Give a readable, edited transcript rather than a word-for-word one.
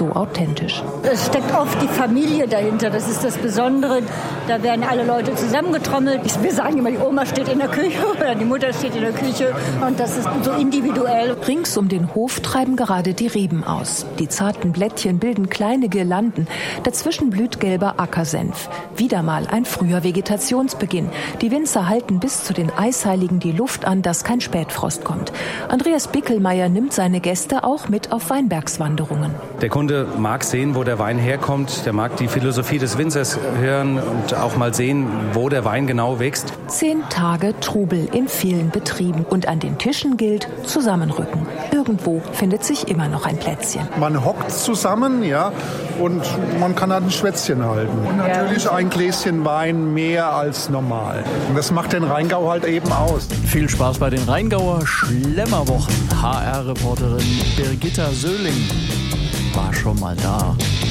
so authentisch. Es steckt oft die Familie dahinter, das ist das Besondere. Da werden alle Leute zusammengetrommelt. Wir sagen immer, die Oma steht in der Küche oder die Mutter steht in der Küche und das ist so individuell. Rings um den Hof treiben gerade die Reben aus. Die zarten Blättchen bilden kleine Girlanden. Dazwischen blüht gelber Ackersenf. Wieder mal ein früher Vegetationsbeginn. Die Winzer halten bis zu den Eisheiligen die Luft an, dass kein Spätfrost kommt. Andreas Bickelmeier nimmt seine Gäste auch mit auf Weinbergswanderungen. Der Kunde mag sehen, wo der Wein herkommt. Der mag die Philosophie des Winzers hören und auch mal sehen, wo der Wein genau wächst. 10 Tage Trubel in vielen Betrieben. Und an den Tischen gilt zusammenrücken. Irgendwo findet sich immer noch ein Plätzchen. Man hockt zusammen, ja, und man kann halt ein Schwätzchen halten. Und natürlich ein Gläschen Wein mehr als normal. Und das macht den Rheingau halt eben aus. Viel Spaß bei den Rheingauer Schlemmerwochen. HR-Reporterin Birgitta Söhling war schon mal da.